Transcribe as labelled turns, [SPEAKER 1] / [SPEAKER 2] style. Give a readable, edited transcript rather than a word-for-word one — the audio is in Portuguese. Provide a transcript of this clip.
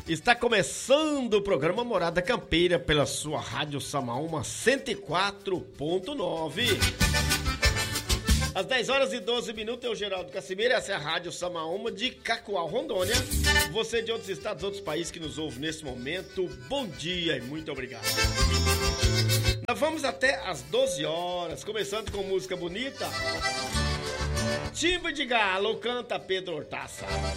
[SPEAKER 1] Está começando o programa Morada Campeira pela sua Rádio Samaúma 104.9. Às 10 horas e 12 minutos, eu, Geraldo Casimiro, essa é a Rádio Samaúma de Cacoal, Rondônia. Você de outros estados, outros países que nos ouve nesse momento, bom dia e muito obrigado. Nós vamos até às 12 horas, começando com música bonita. Timbre de Galo, canta Pedro Hortaça.